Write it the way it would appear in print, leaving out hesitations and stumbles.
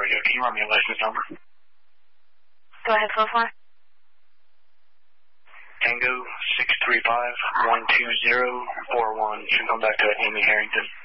radio. Can you run me a license number? Go ahead, 44. Tango 635-12041. Should come back to Amy Harrington.